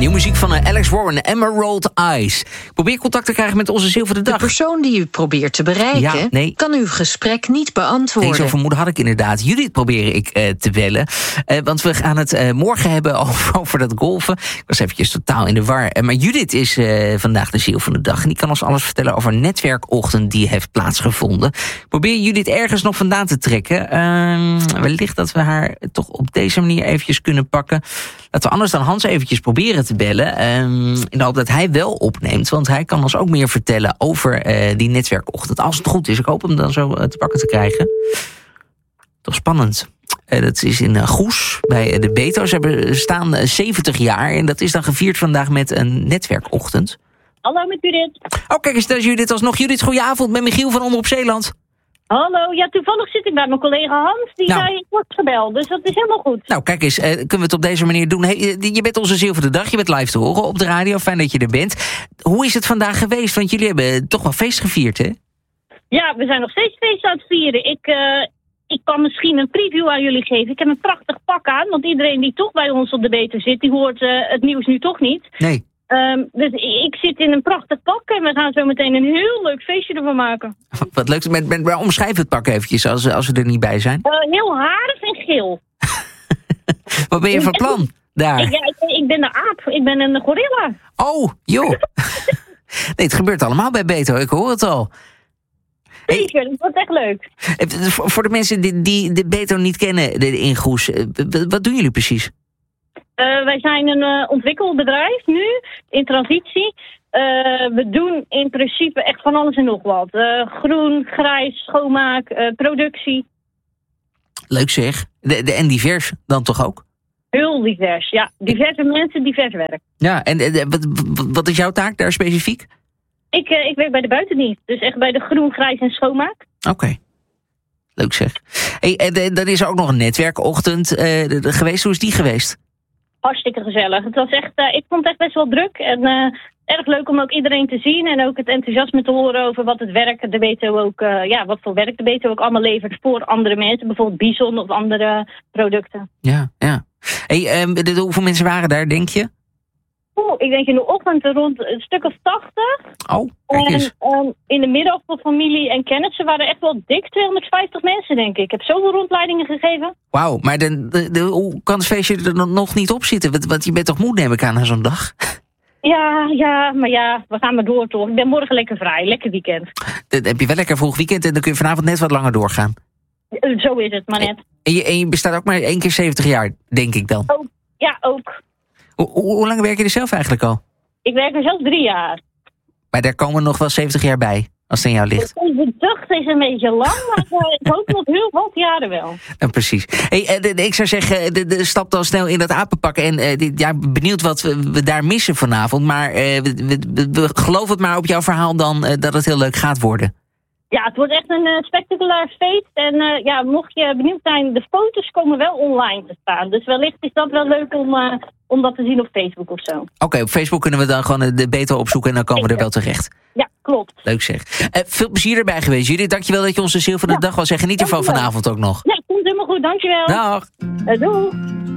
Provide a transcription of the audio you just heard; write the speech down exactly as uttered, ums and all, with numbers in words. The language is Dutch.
Nieuwe muziek van uh, Alex Warren, Emerald Eyes. Ik probeer contact te krijgen met onze zilveren dag. De persoon die u probeert te bereiken, ja, nee. kan uw gesprek niet beantwoorden. Nee, zo'n vermoeden had ik inderdaad. Judith probeer ik uh, te bellen. Uh, want we gaan het uh, morgen hebben over, over dat golfen. Ik was eventjes totaal in de war. Uh, maar Judith is uh, vandaag de ziel van de dag. En die kan ons alles vertellen over een netwerkochtend die heeft plaatsgevonden. Ik probeer Judith ergens nog vandaan te trekken. Uh, wellicht dat we haar toch op deze manier eventjes kunnen pakken. Laten we anders dan Hans eventjes proberen te bellen. Um, in de hoop dat hij wel opneemt. Want hij kan ons ook meer vertellen over uh, die netwerkochtend. Als het goed is. Ik hoop hem dan zo uh, te pakken te krijgen. Toch spannend. Uh, dat is in uh, Goes bij uh, de Beto. Ze hebben staan uh, zeventig jaar. En dat is dan gevierd vandaag met een netwerkochtend. Hallo met Judith. Oh, kijk eens, daar is Judith alsnog. Judith, goedenavond met Michiel van Omroep Zeeland. Hallo, ja, toevallig zit ik bij mijn collega Hans, die nou. zei ik word gebeld, dus dat is helemaal goed. Nou, kijk eens, uh, kunnen we het op deze manier doen? Hey, je bent onze ziel van de dag, je bent live te horen op de radio, fijn dat je er bent. Hoe is het vandaag geweest? Want jullie hebben toch wel feest gevierd, hè? Ja, we zijn nog steeds feest aan het vieren. Ik, uh, ik kan misschien een preview aan jullie geven. Ik heb een prachtig pak aan, want iedereen die toch bij ons op de Beter zit, die hoort uh, het nieuws nu toch niet. Nee. Um, dus ik zit in een prachtig pak en we gaan zo meteen een heel leuk feestje ervan maken. Wat leuk. Met, met, met, omschrijf het pak eventjes als, als we er niet bij zijn. Uh, heel harig en geel. Wat ben je van plan daar? Ik, ja, ik, ik ben de aap. Ik ben een gorilla. Oh, joh. Nee, het gebeurt allemaal bij Beto. Ik hoor het al. Zeker, hey, dat wordt echt leuk. Voor de mensen die, die de Beto niet kennen de, in Goes, wat doen jullie precies? Uh, wij zijn een uh, ontwikkelbedrijf nu, in transitie. Uh, we doen in principe echt van alles en nog wat. Uh, groen, grijs, schoonmaak, uh, productie. Leuk zeg. De, de, en divers dan toch ook? Heel divers, ja. Diverse mensen, divers werk. Ja, en uh, wat, wat is jouw taak daar specifiek? Ik, uh, ik werk bij de buitendienst. Dus echt bij de groen, grijs en schoonmaak. Oké. Okay. Leuk zeg. Hey, en dan is er ook nog een netwerkochtend uh, de, de, geweest. Hoe is die geweest? Hartstikke gezellig. Het was echt, uh, ik vond het echt best wel druk. En uh, erg leuk om ook iedereen te zien. En ook het enthousiasme te horen over wat het werk de Beto ook, uh, ja, wat voor werk de Beto ook allemaal levert voor andere mensen. Bijvoorbeeld Bison of andere producten. Ja, ja. Hey, um, de, de, hoeveel mensen waren daar, denk je? Oeh, ik denk in de ochtend rond een stuk of tachtig. Oh, kijk eens. En um, in de middag voor familie en kennissen waren er echt wel dik tweehonderdvijftig mensen, denk ik. Ik heb zoveel rondleidingen gegeven. Wauw, maar de, de, de, hoe kan het feestje er nog niet op zitten? Want, want je bent toch moe, neem ik aan, na zo'n dag? Ja, ja, maar ja, we gaan maar door toch. Ik ben morgen lekker vrij, lekker weekend. Dan heb je wel lekker vroeg weekend en dan kun je vanavond net wat langer doorgaan. Uh, zo is het, maar net. En je, en je bestaat ook maar één keer zeventig jaar, denk ik dan? Ook, ja, ook. Hoe, hoe, hoe lang werk je er zelf eigenlijk al? Ik werk er zelf drie jaar. Maar daar komen nog wel zeventig jaar bij, als het aan jou ligt. De dag is een beetje lang, maar uh, ik hoop nog heel wat jaren wel. Nou, precies. Hey, uh, ik zou zeggen, de, de, stap dan snel in dat apenpak. En uh, die, ja, benieuwd wat we, we daar missen vanavond. Maar uh, we, we, we geloven het maar op jouw verhaal dan uh, dat het heel leuk gaat worden. Ja, het wordt echt een uh, spectaculair feest. En uh, ja, mocht je benieuwd zijn, de foto's komen wel online te staan. Dus wellicht is dat wel leuk om, uh, om dat te zien op Facebook of zo. Oké, okay, op Facebook kunnen we dan gewoon de Beto opzoeken en dan komen we er wel terecht. Ja, klopt. Leuk zeg. Uh, veel plezier erbij geweest, Judith. Dankjewel dat je onze ziel van de ja. dag was. En geniet ervan vanavond ook nog. Ja, komt helemaal goed. Dankjewel. Dag. Uh, doei.